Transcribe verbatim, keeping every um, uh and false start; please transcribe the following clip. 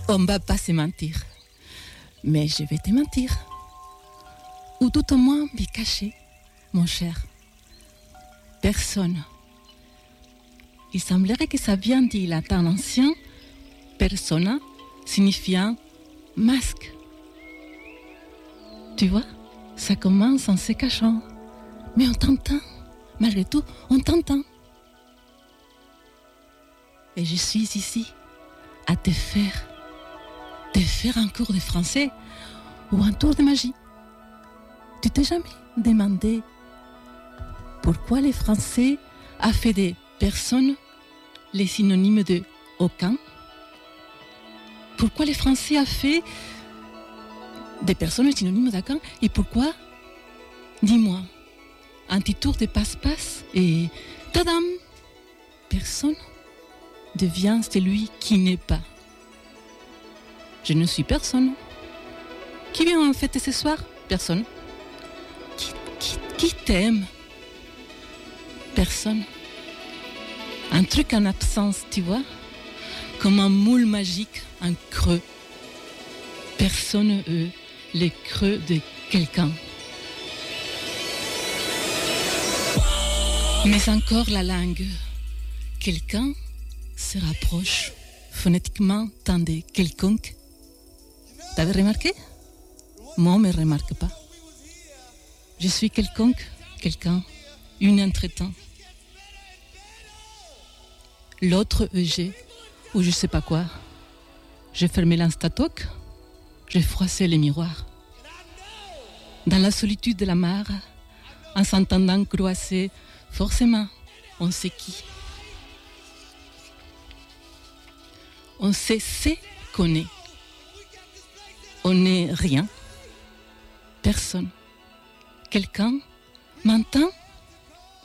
On ne va pas se mentir. Mais je vais te mentir. Ou tout au moins me cacher, mon cher. Personne. Il semblerait que ça vienne du latin ancien, persona, signifiant masque. Tu vois, ça commence en se cachant. Mais on t'entend. Malgré tout, on t'entend. Et je suis ici à te faire, te faire un cours de français ou un tour de magie. Tu t'es jamais demandé pourquoi les Français a fait des personnes les synonymes de aucun? Pourquoi les Français a fait des personnes les synonymes d'aucun? Et pourquoi, dis-moi, un petit tour de passe-passe et tadam, personne devient celui qui n'est pas. Je ne suis personne. Qui vient en fête ce soir? Personne. Qui, qui, qui t'aime? Personne. Un truc en absence, tu vois? Comme un moule magique, un creux. Personne, eux, les creux de quelqu'un. Mais encore la langue. Quelqu'un se rapproche phonétiquement tant de quelconque. T'avais remarqué? Moi, on ne me remarque pas. Je suis quelconque, quelqu'un, une entretemps. L'autre E G, ou je sais pas quoi. J'ai fermé l'instatoc, j'ai froissé les miroirs. Dans la solitude de la mare, en s'entendant croiser, forcément, on sait qui. On sait ce qu'on est. On n'est rien. Personne. Quelqu'un m'entend